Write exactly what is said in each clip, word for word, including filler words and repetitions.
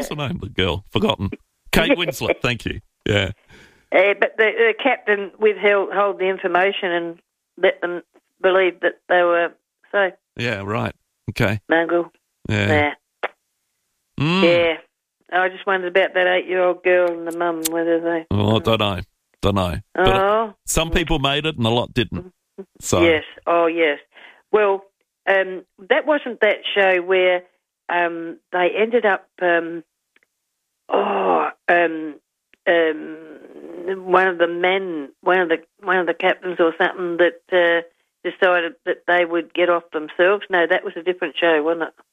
What's the name of the girl? Forgotten. Kate Winslet, thank you. Yeah. Uh, but the, the captain withheld hold the information and let them believe that they were safe. Yeah, right. Okay. Mungle. Yeah. Nah. Mm. Yeah. I just wondered about that eight-year-old girl and the mum, whether they... Oh, I don't know. Don't know. But Oh. some people made it and a lot didn't. So. Yes. Oh, yes. Well, um, that wasn't that show where um, they ended up... Um, oh, um, um, one of the men, one of the one of the captains or something that uh, decided that they would get off themselves. No, that was a different show, wasn't it?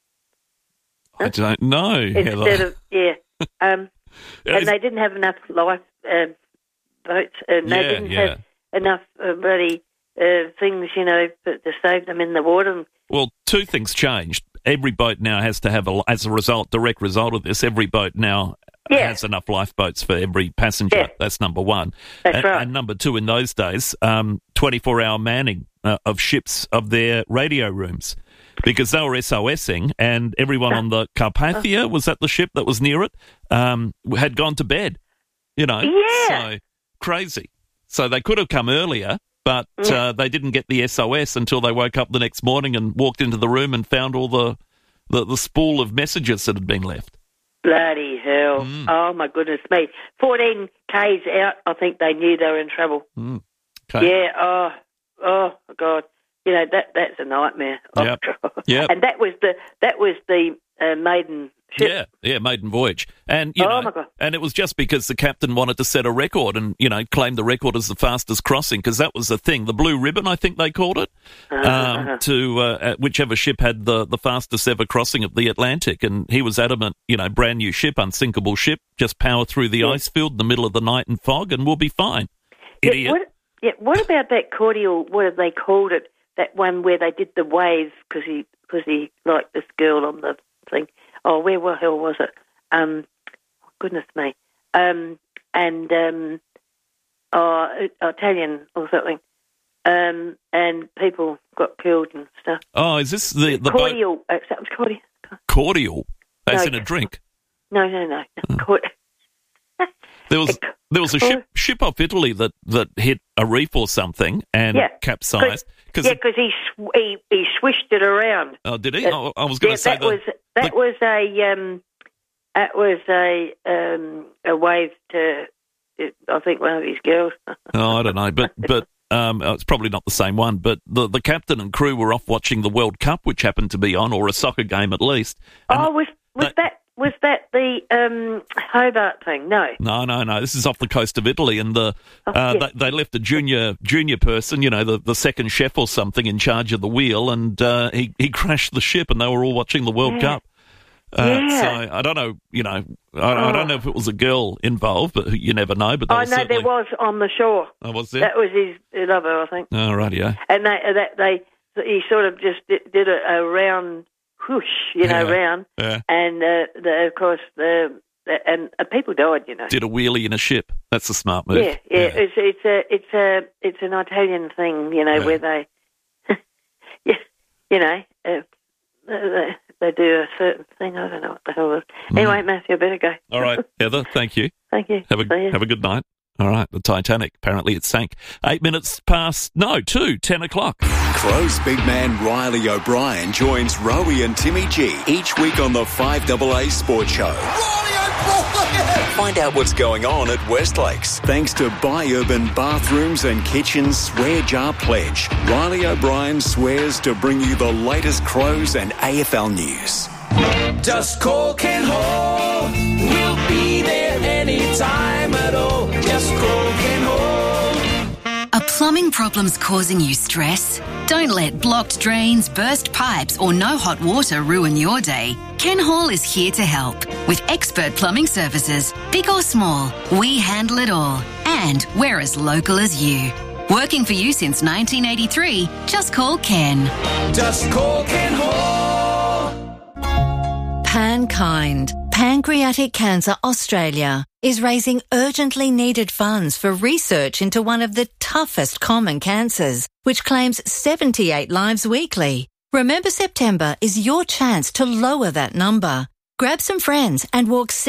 I don't know. Instead Heather. of, yeah. Um, and they didn't have enough life um, boats, and they Yeah, didn't yeah. have enough uh, bloody uh, things, you know, to, to save them in the water. Well, two things changed. Every boat now has to have, a, as a result, direct result of this, every boat now Yeah. has enough lifeboats for every passenger. Yeah. That's number one. That's and, right. and number two, in those days, um, twenty-four hour manning uh, of ships of their radio rooms, because they were SOSing, and everyone on the Carpathia, was that the ship that was near it, um, had gone to bed, you know. Yeah. So, crazy. So they could have come earlier, but Yeah. uh, they didn't get the S O S until they woke up the next morning and walked into the room and found all the, the, the spool of messages that had been left. Bloody hell. Mm. Oh, my goodness me. fourteen K's out, I think they knew they were in trouble. Mm. Okay. Yeah, oh, oh, God. You know, that that's a nightmare. Yep. Yep. And that was the, that was the uh, maiden ship. Yeah, yeah, maiden voyage. And, you Oh, know, my God. and it was just because the captain wanted to set a record and, you know, claimed the record as the fastest crossing, because that was the thing. The blue ribbon, I think they called it, um, Uh-huh. to uh, whichever ship had the, the fastest ever crossing of the Atlantic. And he was adamant, you know, brand new ship, unsinkable ship, just power through the Yeah. ice field in the middle of the night and fog and we'll be fine. Yeah, Idiot. what, yeah, what about that cordial, what have they called it, that one where they did the waves because he, cause he liked this girl on the thing. Oh, where the hell was it? Um, goodness me. Um, and, um, oh, Italian or something. Um, and people got killed and stuff. Oh, is this the, the boat? Cordial. Uh, that was cordial. Cordial? As No. in a drink? No, no, no. no. Cord- There was there was a Oh. ship ship off Italy that, that hit a reef or something and Yeah. capsized. Cause yeah, it- because he, sw- he he swished it around. oh, did he? Uh, oh, I was going Yeah, to say that that. was that the- was a um, that was a um, a wave to I think one of his girls. oh, I don't know, but but um, it's probably not the same one. But the the captain and crew were off watching the World Cup, which happened to be on, or a soccer game at least. And Oh, was was that- that was that the um, Hobart thing? No. No, no, no. This is off the coast of Italy, and the Oh, uh, yeah. they, they left a junior junior person, you know, the, the second chef or something, in charge of the wheel, and uh, he he crashed the ship, and they were all watching the World Yeah. Cup. Uh, Yeah. So I don't know, you know, I, I Oh. don't know if it was a girl involved, but you never know. But there I was know certainly, there was on the shore. Oh, was there? That was his lover, I think. Oh, rightio. And they that they he sort of just did, did a, a round whoosh, you know, Yeah. round, Yeah. and uh, the, of course the, the and uh, people died, you know. Did a wheelie in a ship. That's a smart move. Yeah, yeah, It's it's a it's a it's an Italian thing, you know, Yeah. where they, yeah, you know, uh, they, they do a certain thing. I don't know what the hell it is. Anyway, Matthew, I better go. All right, Heather. Thank you. Thank you. Have a See ya. have a good night. All right, the Titanic, apparently it sank. Eight minutes past, no, two, ten o'clock. Crow's big man Riley O'Brien joins Rowie and Timmy G each week on the five A A Sports Show. Find out what's going on at Westlakes. Thanks to Buy Urban Bathrooms and Kitchens Swear Jar Pledge. Riley O'Brien swears to bring you the latest Crows and A F L news. Just call Ken Hall. We'll be there anytime at all. Just call Ken Hall. Are plumbing problems causing you stress? Don't let blocked drains, burst pipes or no hot water ruin your day. Ken Hall is here to help. With expert plumbing services, big or small, we handle it all. And we're as local as you. Working for you since nineteen eighty-three, just call Ken. Just call Ken Hall. Pankind, Pancreatic Cancer Australia, is raising urgently needed funds for research into one of the toughest common cancers, which claims seventy-eight lives weekly. Remember, September is your chance to lower that number. Grab some friends and walk